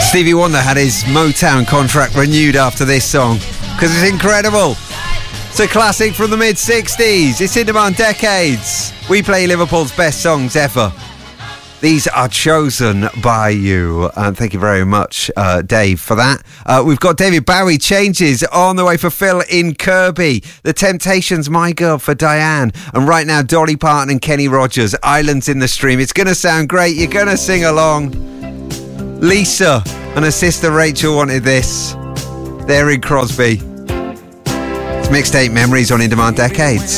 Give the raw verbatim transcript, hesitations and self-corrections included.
Stevie Wonder had his Motown contract renewed after this song because it's incredible. It's a classic from the mid sixties. It's In Demand Decades. We play Liverpool's best songs ever. These are chosen by you. And thank you very much, uh, Dave, for that. Uh, we've got David Bowie, Changes, on the way for Phil in Kirby. The Temptations, My Girl, for Diane. And right now, Dolly Parton and Kenny Rogers, Islands in the Stream. It's going to sound great. You're going to sing along. Lisa and her sister Rachel wanted this. They're in Crosby. It's Mixtape Memories on In Demand Decades.